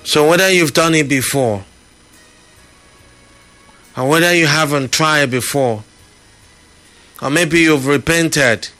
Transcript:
So whether you've done it before, or whether you haven't tried before, or maybe you've repented